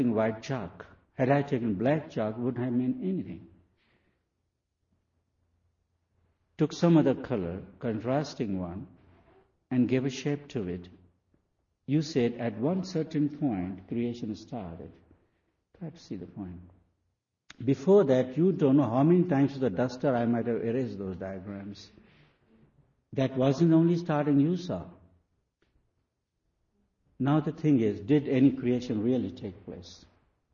white chalk. Had I taken black chalk, it wouldn't have meant anything. Took some other color, contrasting one, and gave a shape to it. You said at one certain point, creation started. Try to see the point. Before that, you don't know how many times with a duster I might have erased those diagrams. That wasn't the only starting you saw. Now the thing is, did any creation really take place?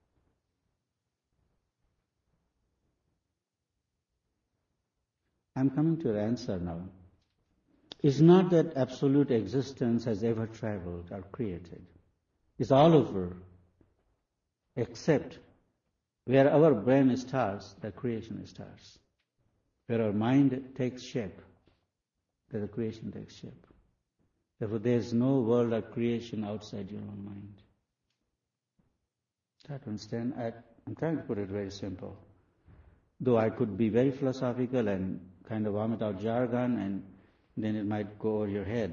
I'm coming to your answer now. It's not that absolute existence has ever traveled or created. It's all over, except where our brain starts, the creation starts. Where our mind takes shape, there the creation takes shape. Therefore, there is no world of creation outside your own mind. Try to understand. I'm trying to put it very simple. Though I could be very philosophical and kind of vomit out jargon, and then it might go over your head.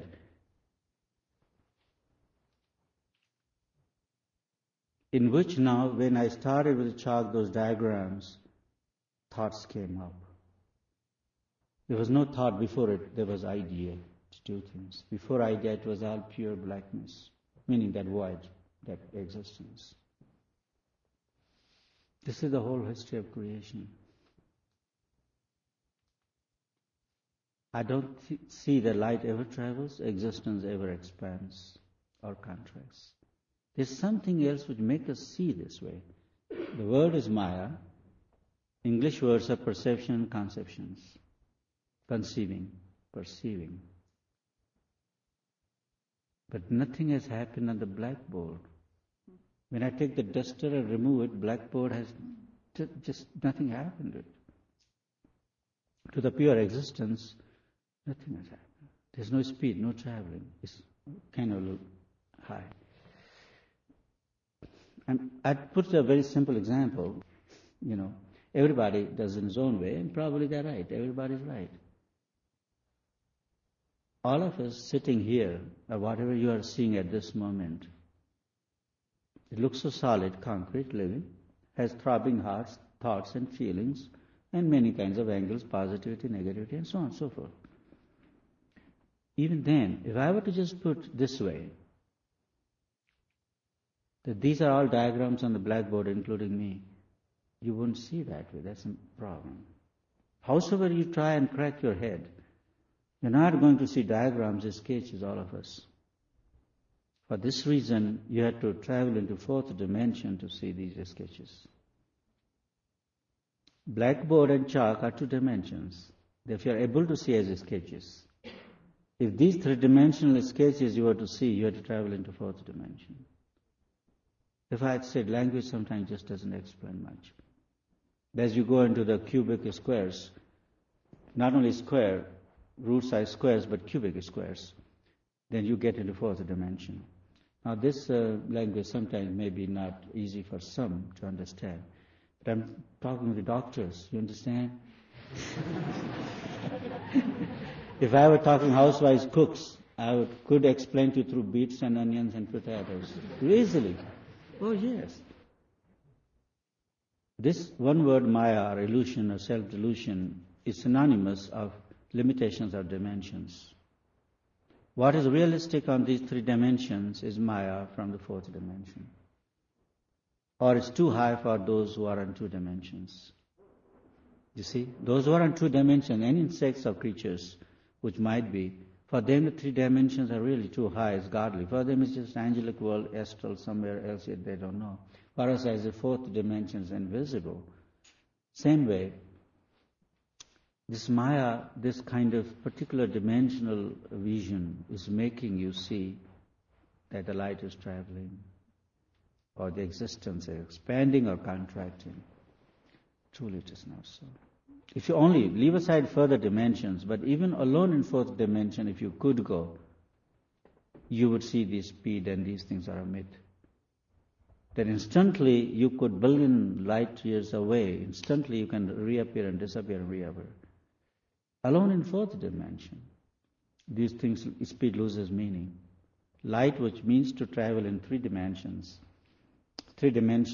In which now, when I started with chalk, those diagrams, thoughts came up. There was no thought before it, there was idea to do things. Before idea, it was all pure blackness, meaning that void, that existence. This is the whole history of creation. I don't see that light ever travels, existence ever expands or contracts. There's something else which makes us see this way. The word is Maya. English words are perception and conceptions. Conceiving, perceiving. But nothing has happened on the blackboard. When I take the duster and remove it, blackboard has just nothing happened. To the pure existence, nothing has happened. There's no speed, no traveling. It's kind of look high. And I'd put a very simple example. Everybody does in his own way, and probably they're right. Everybody's right. All of us sitting here, or whatever you are seeing at this moment, it looks so solid, concrete, living, has throbbing hearts, thoughts and feelings, and many kinds of angles, positivity, negativity, and so on and so forth. Even then, if I were to just put this way, that these are all diagrams on the blackboard, including me, you wouldn't see that way. That's a problem. Howsoever you try and crack your head, you're not going to see diagrams as sketches, all of us. For this reason, you have to travel into fourth dimension to see these sketches. Blackboard and chalk are two dimensions. If you're able to see as sketches. If these three-dimensional sketches you were to see, you have to travel into fourth dimension. If I had said language sometimes just doesn't explain much. As you go into the cubic squares, not only square, root-size squares, but cubic squares, then you get into fourth dimension. Now this language sometimes may be not easy for some to understand. But I'm talking with the doctors, you understand? If I were talking housewives, cooks, I could explain to you through beets and onions and potatoes easily. Oh yes. This one word Maya or illusion or self-delusion is synonymous of limitations or dimensions. What is realistic on these three dimensions is Maya from the fourth dimension. Or it's too high for those who are on two dimensions. You see, those who are on two dimensions, any insects or creatures, which might be, for them the three dimensions are really too high, it's godly. For them it's just angelic world, astral, somewhere else yet they don't know. For us as the fourth dimension is invisible. Same way, this Maya, this kind of particular dimensional vision is making you see that the light is traveling, or the existence is expanding or contracting. Truly it is not so. If you only leave aside further dimensions, but even alone in fourth dimension, if you could go, you would see the speed and these things are a myth. Then instantly you could billion light years away, instantly you can reappear and disappear and reappear. Alone in fourth dimension, these things, speed loses meaning. Light, which means to travel in three dimensions, three dimensions